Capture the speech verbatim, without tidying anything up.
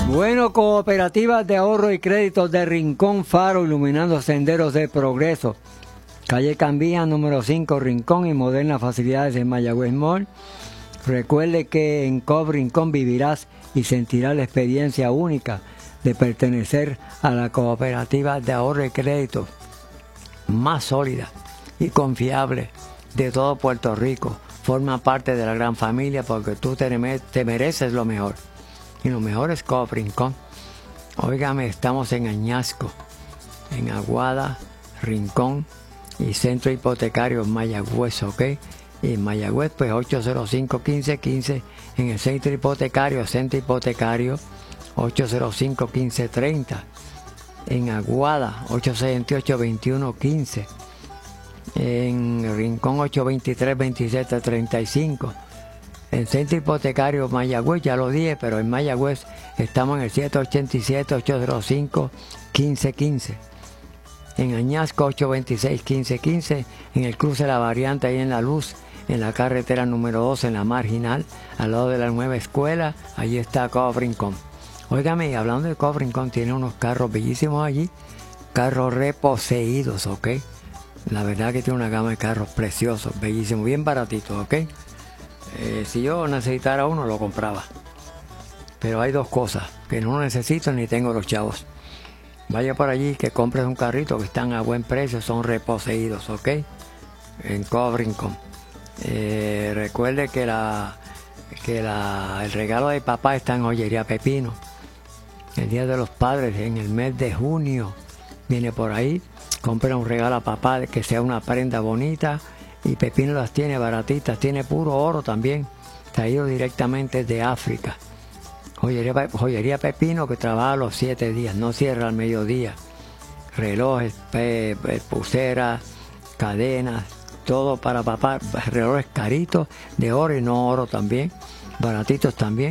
Bueno, cooperativas de ahorro y crédito de Rincón Faro, iluminando senderos de progreso. Calle Cambía, número cinco, Rincón, y modernas facilidades en Mayagüez Mall. Recuerde que en Coop Rincón vivirás y sentirás la experiencia única de pertenecer a la cooperativa de ahorro y crédito más sólida y confiable de todo Puerto Rico. Forma parte de la gran familia porque tú te, te mereces lo mejor. Y lo mejor es Coop Rincón. Óigame, estamos en Añasco, en Aguada, Rincón y Centro Hipotecario Mayagüez, ¿ok? Y en Mayagüez, pues ocho cero cinco, quince quince. En el Centro Hipotecario, Centro Hipotecario, ocho cero cinco, quince treinta. En Aguada, ocho sesenta y ocho, veintiuno quince. En Rincón, ocho veintitrés, veintisiete treinta y cinco. En Centro Hipotecario Mayagüez, ya lo dije, pero en Mayagüez estamos en el siete ochenta y siete, ocho cero cinco, quince quince. En Añasco, ocho veintiséis, quince quince. En el cruce de la variante, ahí en La Luz, en la carretera número dos, en la Marginal, al lado de la nueva escuela, allí está Coop Rincón. Óigame, hablando de Coop Rincón, tiene unos carros bellísimos allí, carros reposeídos, ¿ok? La verdad que tiene una gama de carros preciosos, bellísimos, bien baratitos, ¿ok? Eh, si yo necesitara uno, lo compraba. Pero hay dos cosas, que no necesito ni tengo los chavos. Vaya por allí, que compres un carrito que están a buen precio, son reposeídos, ¿ok? En Coop Rincón. Eh, recuerde que, la, que la, el regalo de papá está en Joyería Pepino. El Día de los Padres, en el mes de junio, viene por ahí. Compra un regalo a papá que sea una prenda bonita. Y Pepino las tiene baratitas, tiene puro oro también, traído directamente de África. Joyería, joyería Pepino, que trabaja los siete días, no cierra al mediodía. Relojes, pe, pe, pulseras, cadenas, todo para papá, relojes caritos, de oro y no oro también, baratitos también.